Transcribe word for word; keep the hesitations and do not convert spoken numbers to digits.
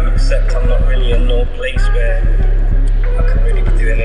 um, except I'm not really in no place where I can really be doing